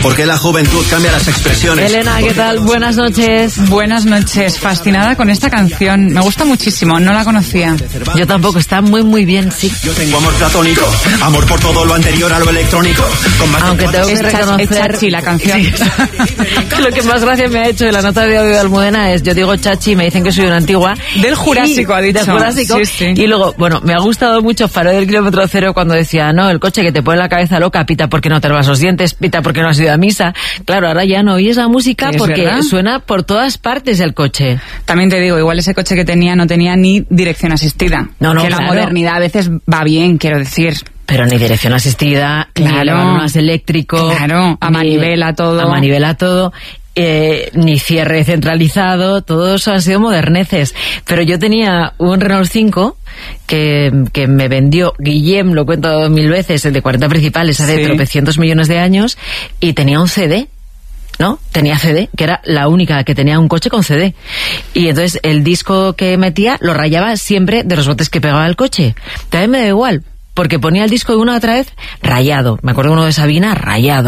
¿Por qué la juventud cambia las expresiones? Elena, ¿qué tal? Buenas noches. Buenas noches, fascinada con esta canción. Me gusta muchísimo, no la conocía. Yo tampoco, está muy bien, sí. Yo tengo amor platónico, amor por todo lo anterior a lo electrónico. Aunque tengo que reconocer... Es Chachi la canción. Sí. Lo que más gracia me ha hecho de la nota de audio de Almudena es, yo digo Chachi y me dicen que soy una antigua. Del Jurásico, ha dicho. Del Jurásico. Sí. Y luego, bueno, me ha gustado mucho Farol del kilómetro cero cuando decía, no, el coche que te pone la cabeza loca, pita porque no te lavas los dientes, pita porque no has ido a misa. Claro, ahora ya no oyes la música porque suena por todas partes el coche. También te digo, igual ese coche que tenía no tenía ni dirección asistida. No, que la modernidad a veces va bien, quiero decir. Pero ni dirección asistida, ni más eléctrico. Claro, a manivela todo. Ni cierre centralizado, todos han sido moderneces. Pero yo tenía un Renault 5 que me vendió Guillem, lo cuento 1000 veces, el de 40 principales hace tropecientos millones de años, y tenía un CD, ¿no? Tenía CD, que era la única que tenía un coche con CD. Y entonces el disco que metía lo rayaba siempre de los botes que pegaba el coche. También me da igual, porque ponía el disco de una otra vez rayado. Me acuerdo uno de Sabina, rayado.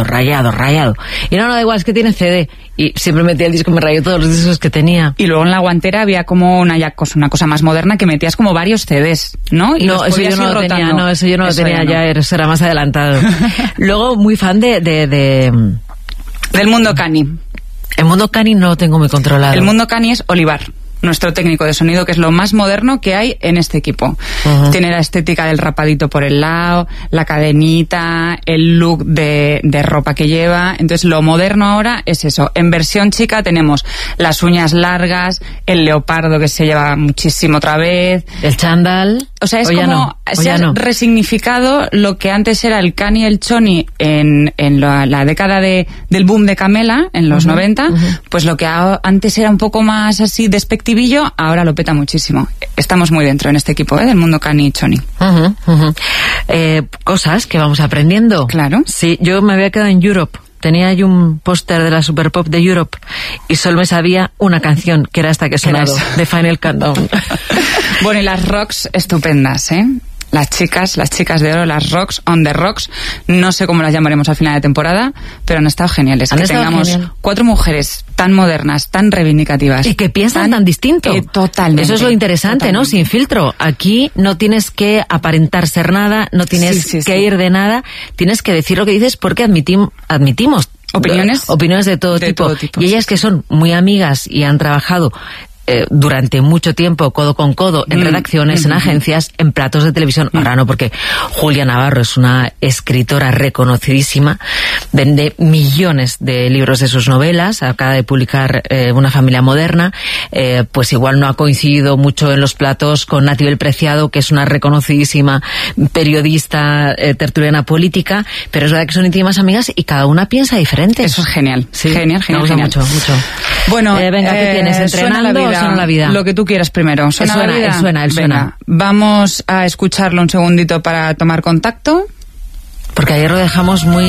Y no da igual, es que tiene CD. Y siempre metía el disco, me rayó todos los discos que tenía. Y luego en la guantera había como una cosa más moderna que metías como varios CDs, ¿no? Y no, eso yo no lo tenía, eso yo no lo tenía, ya eso era más adelantado. Luego, muy fan del mundo Cani. El mundo Cani no lo tengo muy controlado. El mundo Cani es Olivar, nuestro técnico de sonido, que es lo más moderno que hay en este equipo. Tiene la estética del rapadito por el lado, la cadenita, el look de ropa que lleva. Entonces lo moderno ahora es eso. En versión chica tenemos las uñas largas, el leopardo que se lleva muchísimo otra vez, el chándal. O sea, es como se ha resignificado lo que antes era el Cani y el Choni en la década del boom de Camela, en los 90, pues lo que antes era un poco más así despectivo, ahora lo peta muchísimo. Estamos muy dentro en este equipo del mundo Cani y Choni. Cosas que vamos aprendiendo. Claro. Sí, yo me había quedado en Europe. Tenía ahí un póster de la Super Pop de Europe y solo me sabía una canción, que era esta que he sonado, de Final Countdown. Bueno, y las rocks estupendas, ¿eh? Las chicas de oro, las rocks, on the rocks, no sé cómo las llamaremos al final de temporada, pero han estado geniales. Que tengamos 4 mujeres tan modernas, tan reivindicativas. Y que piensan tan distinto. Totalmente. Eso es lo interesante, ¿no? Sin filtro. Aquí no tienes que aparentar ser nada, no tienes que ir de nada, tienes que decir lo que dices porque admitimos opiniones de todo tipo. Y ellas que son muy amigas y han trabajado durante mucho tiempo codo con codo en redacciones, en agencias, en platos de televisión. Ahora no, porque Julia Navarro es una escritora reconocidísima, vende millones de libros de sus novelas, acaba de publicar Una familia moderna, pues igual no ha coincidido mucho en los platos con Natibel Preciado, que es una reconocidísima periodista tertuliana política, pero es verdad que son íntimas amigas y cada una piensa diferente. Eso es genial. Sí, genial. Mucho. Bueno, venga, ¿qué tienes? ¿Entrenando? Suena la vida. Lo que tú quieras primero. ¿Suena la vida? Él suena. Vamos a escucharlo un segundito para tomar contacto. Porque ayer lo dejamos muy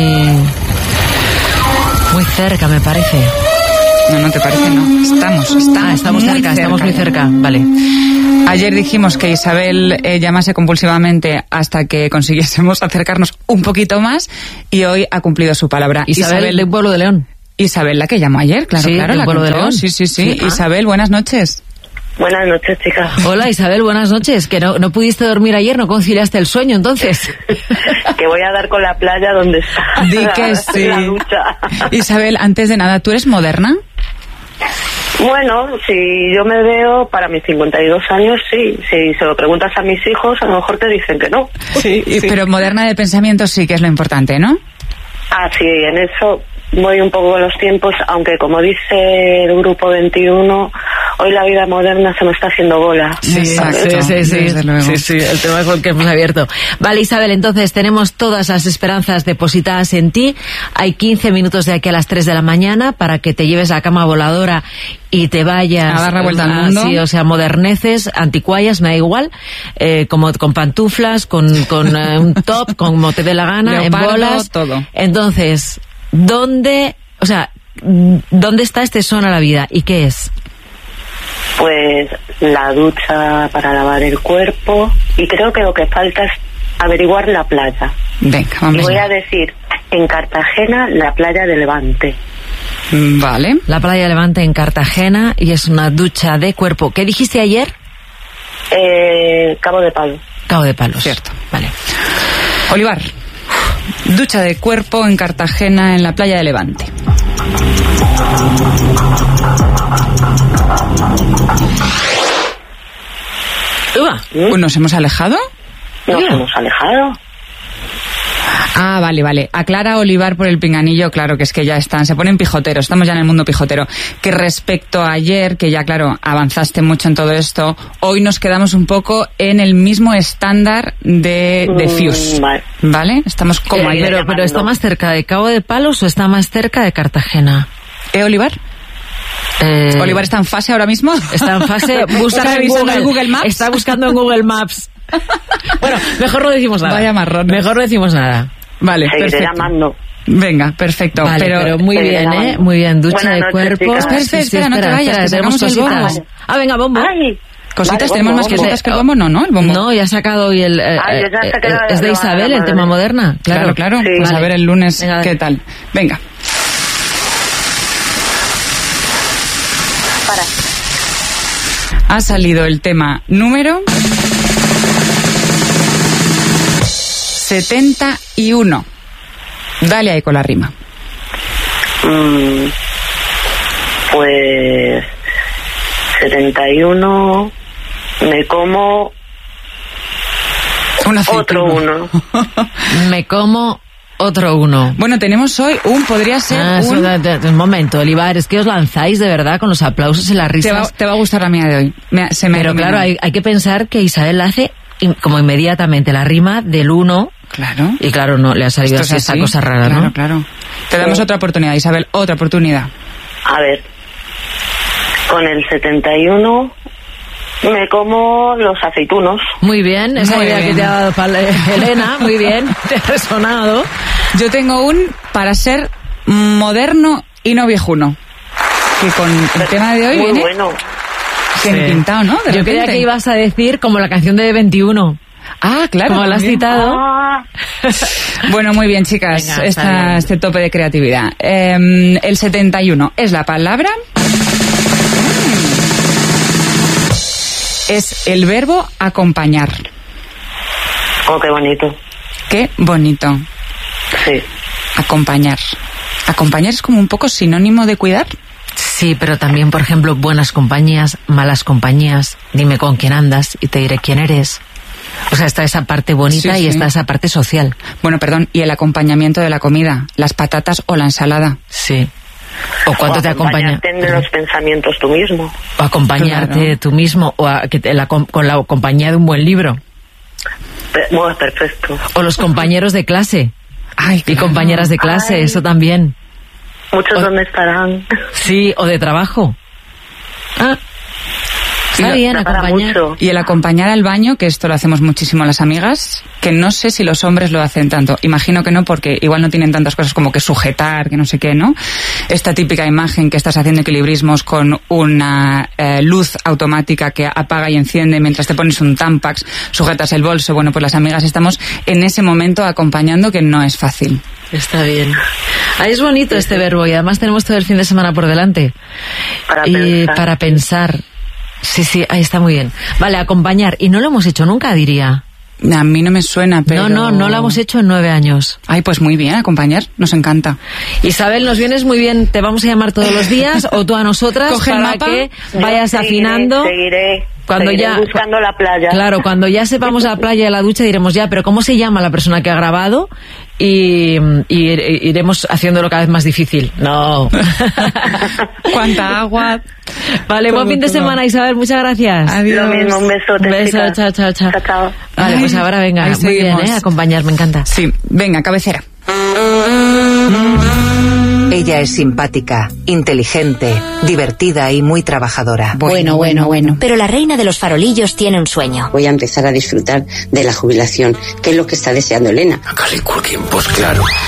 cerca, me parece. No te parece, no. Estamos muy cerca. Vale. Ayer dijimos que Isabel llamase compulsivamente hasta que consiguiésemos acercarnos un poquito más, y hoy ha cumplido su palabra. Isabel de Pueblo de León. Isabel, la que llamó ayer, claro, la Pueblo de León. Sí. Isabel, buenas noches. Buenas noches, chicas. Hola, Isabel, buenas noches. Que no pudiste dormir ayer, no conciliaste el sueño, entonces. Que voy a dar con la playa donde está. Di que sí. La ducha. Isabel, antes de nada, ¿tú eres moderna? Bueno, si yo me veo para mis 52 años, sí. Si se lo preguntas a mis hijos, a lo mejor te dicen que no. Sí. Pero moderna de pensamiento sí que es lo importante, ¿no? Ah, sí, en eso voy un poco con los tiempos, aunque como dice el Grupo 21, hoy la vida moderna se me está haciendo bola. Sí, desde luego. Sí, el tema es el que hemos abierto. Vale, Isabel, entonces tenemos todas las esperanzas depositadas en ti. Hay 15 minutos de aquí a las 3 de la mañana para que te lleves la cama voladora y te vayas a dar la vuelta al mundo. Sí, o sea, moderneces, anticuallas, me da igual, como con pantuflas, con un top, como te dé la gana, leopardo, en bolas, todo. Entonces, ¿dónde está este son a la vida y qué es? Pues la ducha para lavar el cuerpo, y creo que lo que falta es averiguar la playa. Venga, vamos. Y voy a decir en Cartagena, la playa de Levante. Vale. La playa de Levante en Cartagena y es una ducha de cuerpo. ¿Qué dijiste ayer? Cabo de Palos. Cabo de Palos. Cierto. Vale. Olivar, ducha de cuerpo en Cartagena en la playa de Levante. ¿Nos hemos alejado? Nos hemos alejado. Ah, vale. Aclara Olivar por el pinganillo, claro, que es que ya están, se ponen pijoteros, estamos ya en el mundo pijotero. Que respecto a ayer, que ya, claro, avanzaste mucho en todo esto, hoy nos quedamos un poco en el mismo estándar de Fuse. Vale. Estamos como ayer. Pero ¿está más cerca de Cabo de Palos o está más cerca de Cartagena? Olivar? ¿Olivar está en fase ahora mismo? Está en fase, busca en Google Maps. Está buscando en Google Maps. Bueno, mejor no decimos nada. Vaya marrón. Mejor no decimos nada. Vale, perfecto. Llamando. Venga, perfecto. Vale, pero muy bien, Muy bien, ducha de cuerpo. Espera, no te vayas, que tenemos el bombo. Venga, bombo. Ay. Cositas, tenemos más cositas que el bombo, ¿no? El bombo. No, ya ha sacado hoy el... es de Isabel, el tema Moderna. Claro. Sí, pues a ver el lunes qué tal. Venga. Ha salido el tema número 71. Dale ahí con la rima. Pues 71 me como otro uno. Me como otro uno. Bueno, tenemos hoy podría ser un momento, Olivar, es que os lanzáis de verdad con los aplausos y las risas. Te va a gustar la mía de hoy. Pero claro, hay que pensar que Isabel hace como inmediatamente la rima del uno. Claro. Y claro, no le ha salido así esta cosa rara, ¿no? Claro. Te damos otra oportunidad, Isabel, otra oportunidad. A ver, con el 71 me como los aceitunos. Muy bien, esa idea que te ha dado Elena, muy bien, te ha resonado. Yo tengo para ser moderno y no viejuno. Que con el tema de hoy muy viene... bueno. Que pintado, ¿no? Yo creía que ibas a decir como la canción de 21. Ah, claro. Como la has citado. Bueno, muy bien, chicas. Venga, este tope de creatividad. El 71 es la palabra... Es el verbo acompañar. Oh, qué bonito. Qué bonito. Sí. Acompañar. Acompañar es como un poco sinónimo de cuidar. Sí, pero también, por ejemplo, buenas compañías, malas compañías. Dime con quién andas y te diré quién eres. O sea, está esa parte bonita y está esa parte social. Bueno, perdón, y el acompañamiento de la comida, las patatas o la ensalada. Sí. ¿O cuánto te acompaña? Acompañarte en los pensamientos tú mismo. O acompañarte tú mismo, o con la compañía de un buen libro. Bueno, perfecto. O los compañeros de clase. Ay, y compañeras de clase, eso también. Muchos dónde estarán. Sí, o de trabajo. Está bien, acompañar. Y el acompañar al baño, que esto lo hacemos muchísimo las amigas, que no sé si los hombres lo hacen tanto. Imagino que no, porque igual no tienen tantas cosas como que sujetar, que no sé qué, ¿no? Esta típica imagen que estás haciendo equilibrismos con una luz automática que apaga y enciende mientras te pones un Tampax, sujetas el bolso. Bueno, pues las amigas estamos en ese momento acompañando, que no es fácil. Está bien. Es bonito este verbo y además tenemos todo el fin de semana por delante. Para pensar. Sí, ahí está muy bien. Vale, acompañar. Y no lo hemos hecho nunca, diría. A mí no me suena, pero... No lo hemos hecho en 9 años. Ay, pues muy bien, acompañar, nos encanta. Isabel, nos vienes muy bien, te vamos a llamar todos los días, o tú a nosotras, coge para que vayas afinando. Seguiré ya buscando la playa. Claro, cuando ya sepamos la playa y la ducha diremos ya, pero ¿cómo se llama la persona que ha grabado? Y iremos haciéndolo cada vez más difícil. No. ¿Cuánta agua? Vale, buen fin de semana, Isabel, muchas gracias. Adiós. Lo mismo, un besote. Un beso, chao. Vale, pues ahora venga, muy bien, acompañar, me encanta. Sí, venga, cabecera. Ella es simpática, inteligente, divertida y muy trabajadora. Bueno. Pero la reina de los farolillos tiene un sueño. Voy a empezar a disfrutar de la jubilación, que es lo que está deseando Elena. Macaulay Culkin, pues claro.